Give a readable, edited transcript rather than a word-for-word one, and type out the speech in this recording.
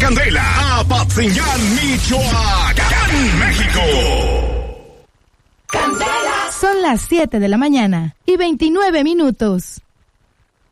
Candela, Apatzingán, Michoacán, México. Son las 7 de la mañana y 29 minutos.